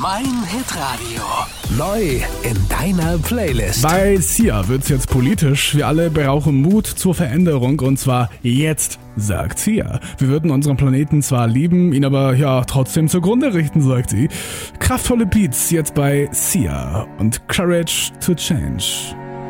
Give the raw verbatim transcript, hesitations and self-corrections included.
Mein Hitradio. Neu in deiner Playlist. Bei Sia wird's jetzt politisch. Wir alle brauchen Mut zur Veränderung und zwar jetzt, sagt Sia. Wir würden unseren Planeten zwar lieben, ihn aber ja trotzdem zugrunde richten, sagt sie. Kraftvolle Beats jetzt bei Sia und Courage to Change.